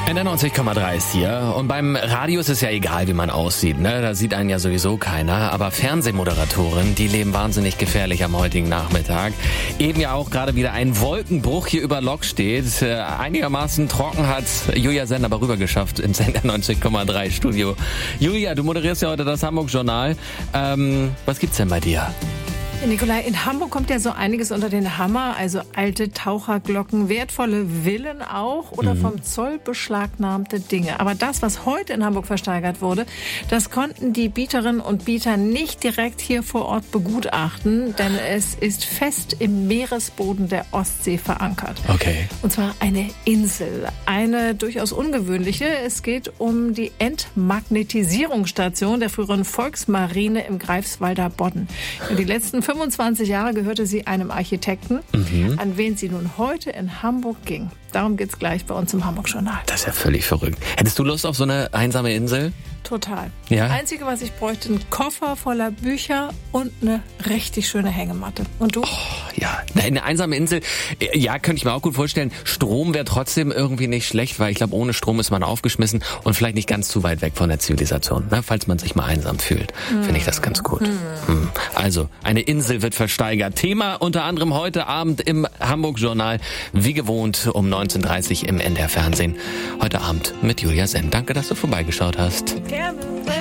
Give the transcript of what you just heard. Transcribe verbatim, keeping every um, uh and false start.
N R neunzig Komma drei ist hier und beim Radio ist es ja egal, wie man aussieht, ne? Da sieht einen ja sowieso keiner, aber Fernsehmoderatoren, die leben wahnsinnig gefährlich am heutigen Nachmittag. Eben ja auch gerade wieder ein Wolkenbruch hier über Lok steht. Äh, einigermaßen trocken hat Julia Senn aber rüber geschafft ins N R neunzig Komma drei Studio. Julia, du moderierst ja heute das Hamburg-Journal. Ähm, was gibt's denn bei dir? Nikolai, in Hamburg kommt ja so einiges unter den Hammer, also alte Taucherglocken, wertvolle Villen auch oder Mhm. vom Zoll beschlagnahmte Dinge. Aber das, was heute in Hamburg versteigert wurde, das konnten die Bieterinnen und Bieter nicht direkt hier vor Ort begutachten, denn es ist fest im Meeresboden der Ostsee verankert. Okay. Und zwar eine Insel, eine durchaus ungewöhnliche. Es geht um die Entmagnetisierungsstation der früheren Volksmarine im Greifswalder Bodden. Und die letzten fünfundzwanzig Jahre gehörte sie einem Architekten, Mhm. an wen sie nun heute in Hamburg ging. Darum geht's gleich bei uns im Hamburg-Journal. Das ist ja völlig verrückt. Hättest du Lust auf so eine einsame Insel? Total. Ja? Das Einzige, was ich bräuchte, ein Koffer voller Bücher und eine richtig schöne Hängematte. Und du? Ja, eine einsame Insel, ja, könnte ich mir auch gut vorstellen. Strom wäre trotzdem irgendwie nicht schlecht, weil ich glaube, ohne Strom ist man aufgeschmissen und vielleicht nicht ganz zu weit weg von der Zivilisation, ne? Falls man sich mal einsam fühlt, finde ich das ganz gut. Hm. Also, eine Insel wird versteigert. Thema unter anderem heute Abend im Hamburg-Journal, wie gewohnt um neunzehn Uhr dreißig im N D R Fernsehen. Heute Abend mit Julia Senn. Danke, dass du vorbeigeschaut hast. Gerne.